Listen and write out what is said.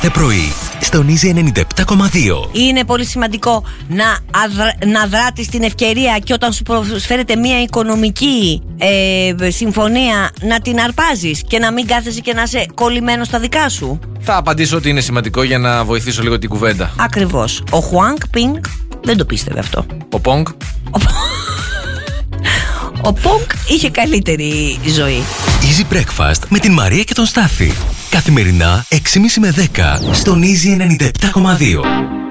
κάθε πρωί στον Easy 97,2. Είναι πολύ σημαντικό να δράτεις την ευκαιρία και όταν σου προσφέρεται μια οικονομική συμφωνία να την αρπάζεις και να μην κάθεσαι και να είσαι κολλημένος στα δικά σου. Θα απαντήσω ότι είναι σημαντικό για να βοηθήσω λίγο την κουβέντα. Ακριβώς. Ο Χουάνκ Πινγκ δεν το πίστευε αυτό. Ο Πονγκ. Ο Πονγκ είχε καλύτερη ζωή. Easy Breakfast με την Μαρία και τον Στάφη. Καθημερινά 6.30 με 10 στον Easy 97,2.